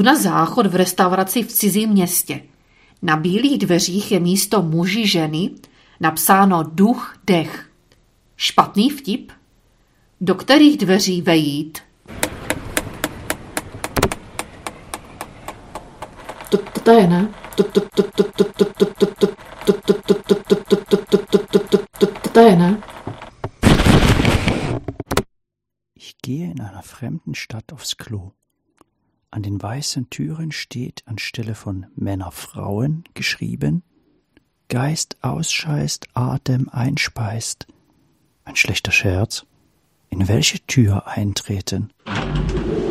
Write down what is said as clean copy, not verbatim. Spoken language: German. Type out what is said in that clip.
na záchod v restauraci v cizím městě. Na bílých dveřích je místo muži ženy napsáno duch dech. Špatný vtip? Do kterých dveří vejít? To je, ne? To je, ne? Ich gehe in einer fremden Stadt aufs Klo. An den weißen Türen steht anstelle von Männer, Frauen geschrieben: Geist ausscheißt, Atem einspeist. Ein schlechter Scherz. In welche Tür eintreten?